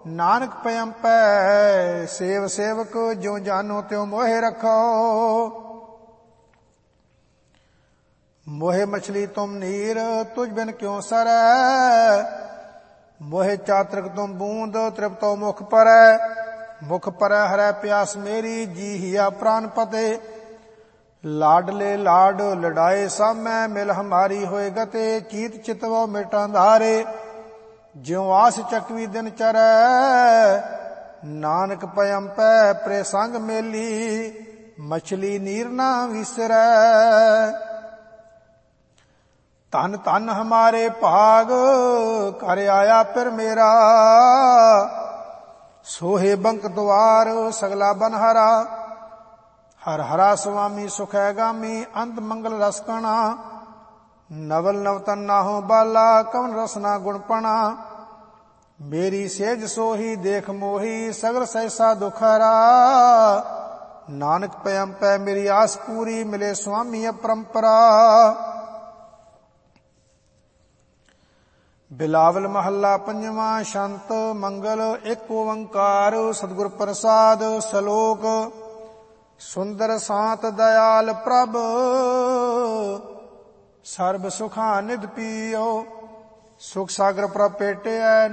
Nanak ਭਇੰਪੈ save ਸੇਵਕ ਜਿਉ ਜਾਨੋ ਤਿਉ ਮੋਹਿ ਰਖੋ। ਮੋਹਿ ਮਛਲੀ ਤੁਮ ਨੀਰ ਤੁਝ ਬਿਨ ਕਿਉ ਸਰੈ। ਮੋਹਿ ਚਾਤ੍ਰਿਕ ਤੁਮ ਬੂੰਦ ਤ੍ਰਿਪਤੋ ਮੁਖ ਪਰੈ। ਮੁਖ ਪਰੈ ਹਰੈ ਪਿਆਸ ਮੇਰੀ ਜੀ ਹਿਆ ਪ੍ਰਾਨ ਪਤੇ। ਲਾਡਲੇ ਲਾਡ ਲੜਾਏ ਸਾਮੈ ਮਿਲ ਹਮਾਰੀ ਹੋਏ ਗਤੇ। ਚੀਤ ਚਿਤਵੋ ਮਿਟਾਂ ਧਾਰੇ ਜਿਉ ਆਸ ਚੱਕਵੀ ਦਿਨ ਚਰੈ। ਨਾਨਕ ਭਇੰਪੈ ਪ੍ਰੇ ਸੰਗ ਮੇਲੀ ਮਛਲੀ ਨੀਰ ਨਾ ਵਿਸਰੈ। ਧਨ ਧਨ ਹਮਾਰੇ ਭਾਗ ਕਰ ਆਇਆ ਫਿਰ ਮੇਰਾ। ਸੋਹੇ ਬੰਕ ਦੁਆਰ ਸਗਲਾ ਬਨਹਰਾ। ਹਰ ਹਰਾ ਸੁਆਮੀ ਸੁਖੈ ਗਾਮੀ ਅੰਤ ਮੰਗਲ ਰਸ ਕਣਾ। ਨਵਲ ਨਵਤਨ ਨਾਹੋ ਬਾਲਾ ਕਵਨ ਰਸਨਾ ਗੁਣਪਣਾ। ਮੇਰੀ ਸੇਜ ਸੋਹੀ ਦੇਖ ਮੋਹੀ ਸਗਲ ਸਹਿਸਾ ਦੁਖਰਾ। ਨਾਨਕ ਭਇੰਪੈ ਮੇਰੀ ਆਸ ਪੂਰੀ ਮਿਲੇ ਸੁਆਮੀ ਅਪਰੰਪਰਾ। ਬਿਲਾਵਲ ਮਹੱਲਾ ਪੰਜਵਾਂ। ਸ਼ੰਤ ਮੰਗਲ ਇੱਕ ਓੰਕਾਰ ਸਤਿਗੁਰ ਪ੍ਰਸਾਦ। ਸਲੋਕ ਸੁੰਦਰ ਸਾਤ ਦਇਆਲ ਪ੍ਰਭ ਸਰਬ ਸੁਖਾ ਨਿਧ ਪੀਓ। ਸੁਖ ਸਾਗਰ ਪ੍ਰਭ ਭੇਟਿਐ